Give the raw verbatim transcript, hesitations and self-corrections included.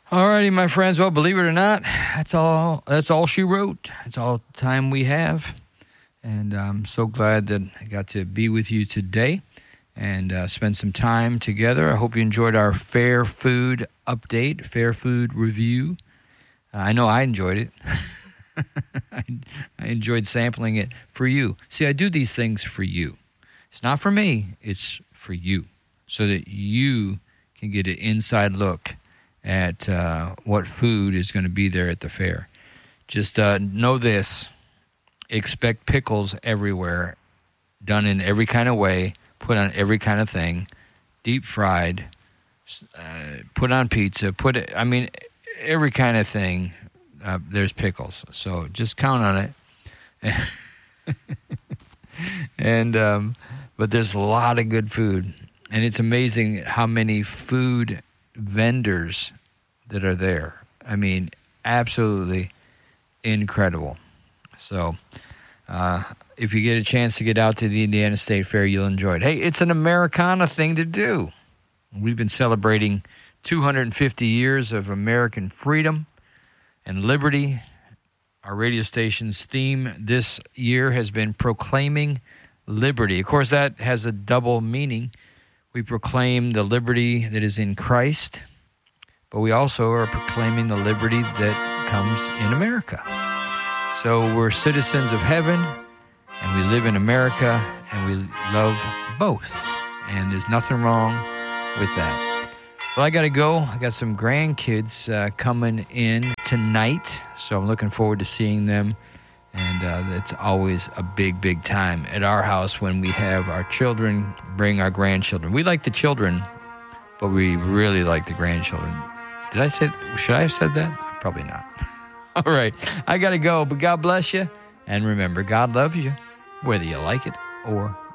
All righty, my friends. Well, believe it or not, that's all. That's all she wrote. That's all the time we have, and I'm so glad that I got to be with you today and uh, spend some time together. I hope you enjoyed our Fair Food update, Fair Food review. Uh, I know I enjoyed it. I, I enjoyed sampling it for you. See, I do these things for you. It's not for me. It's for you, so that you can get an inside look at uh, what food is going to be there at the fair. Just uh, know this. Expect pickles everywhere, done in every kind of way, put on every kind of thing, deep fried, uh, put on pizza, put it, I mean, every kind of thing, uh, there's pickles. So just count on it. and um, But there's a lot of good food. And it's amazing how many food vendors that are there. I mean, absolutely incredible. So uh, if you get a chance to get out to the Indiana State Fair, you'll enjoy it. Hey, it's an Americana thing to do. We've been celebrating two hundred fifty years of American freedom and liberty. Our radio station's theme this year has been Proclaiming Liberty. Of course, that has a double meaning. We proclaim the liberty that is in Christ, but we also are proclaiming the liberty that comes in America. So we're citizens of heaven, and we live in America, and we love both. And there's nothing wrong with that. Well, I got to go. I got some grandkids uh, coming in tonight, so I'm looking forward to seeing them. And uh, it's always a big, big time at our house when we have our children bring our grandchildren. We like the children, but we really like the grandchildren. Did I say, should I have said that? Probably not. All right, I got to go, but God bless you. And remember, God loves you, whether you like it or